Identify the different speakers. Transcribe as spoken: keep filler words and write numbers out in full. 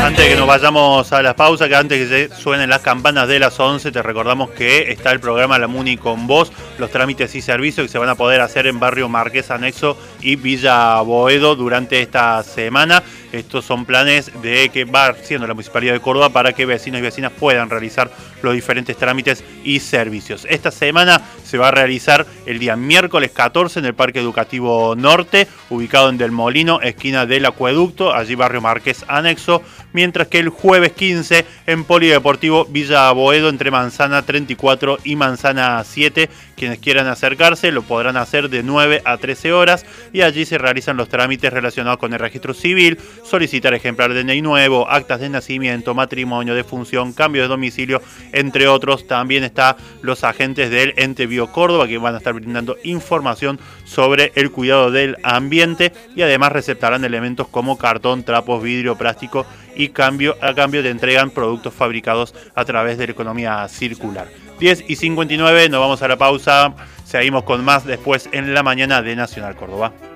Speaker 1: Antes de que nos vayamos a las pausas, que antes que suenen las campanas de las once, te recordamos que está el programa La Muni con Vos, los trámites y servicios que se van a poder hacer en Barrio Marqués Anexo y Villa Boedo durante esta semana. Estos son planes de que va haciendo la Municipalidad de Córdoba para que vecinos y vecinas puedan realizar los diferentes trámites y servicios. Esta semana se va a realizar el día miércoles catorce en el Parque Educativo Norte, ubicado en Del Molino, esquina del Acueducto, allí Barrio Marqués Anexo, mientras que el jueves quince en Polideportivo Villa Boedo, entre Manzana treinta y cuatro y Manzana siete. Quienes quieran acercarse lo podrán hacer de nueve a trece horas y allí se realizan los trámites relacionados con el registro civil, solicitar ejemplar de D N I nuevo, actas de nacimiento, matrimonio, defunción, cambio de domicilio, entre otros. También están los agentes del Ente Bio Córdoba que van a estar brindando información sobre el cuidado del ambiente y además receptarán elementos como cartón, trapos, vidrio, plástico y cambio, a cambio te entregan productos fabricados a través de la economía circular. diez y cincuenta y nueve, nos vamos a la pausa, seguimos con más después en la mañana de Nacional Córdoba.